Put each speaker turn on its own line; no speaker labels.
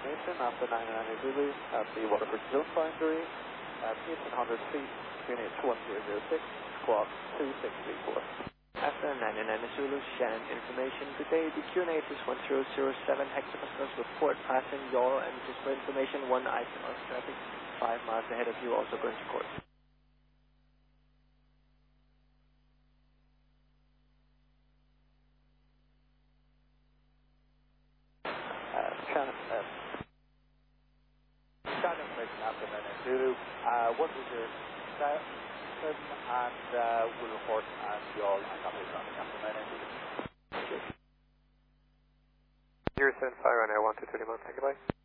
information after 99 Zulu at the Waterford Zone boundary at 1800 feet, unit 1006, squawk 2634.
After 99 Zulu, Shannon information. Good day, the QNH is 1007 hectopascals with port passing yawl, and just for information, one item of traffic 5 miles ahead of you also going to court.
Shannon information after 99 Zulu. What was your status? And we'll report and you all accommodate traffic after 99 Zulu.
075 on Air 1230 miles, thank you, bye.